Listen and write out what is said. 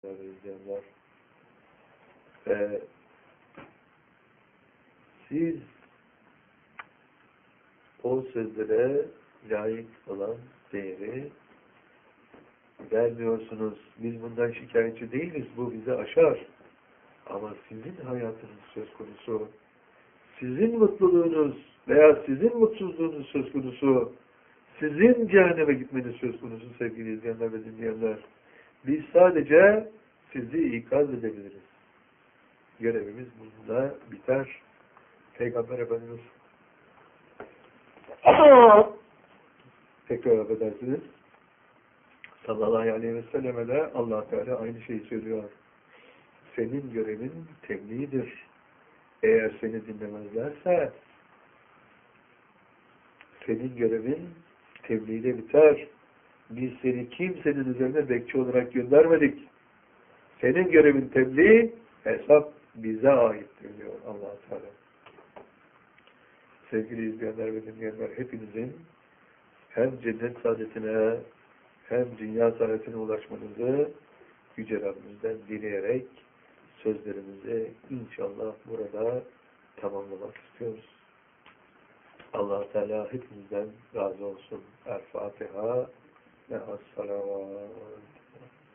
izleyenler. Ve siz o sözlere layık olan değeri vermiyorsunuz. Biz bundan şikayetçi değiliz. Bu bizi aşar. Ama sizin hayatınız söz konusu, sizin mutluluğunuz veya sizin mutsuzluğunuz söz konusu, sizin cehenneme gitmeniz söz konusu sevgili izleyenler ve dinleyenler. Biz sadece sizi ikaz edebiliriz. Görevimiz bununla biter. Peygamber Efendimiz tekrar affedersiniz. Sallallahu aleyhi ve selleme de Allah Teala aynı şeyi söylüyor. Senin görevin tebliğdir. Eğer seni dinlemezlerse senin görevin tebliğde biter. Biz seni kimsenin üzerine bekçi olarak göndermedik. Senin görevin tebliğ, hesap bize aittir diyor Allah Teala. Sevgili izleyenler ve dinleyenler, hepinizin hem cennet saadetine hem dünya saadetine ulaşmanızı Yüce Rabbimizden dileyerek sözlerimizi inşallah burada tamamlamak istiyoruz. Allah Teala hepimizden razı olsun. El Fatiha ve Es-Salavat.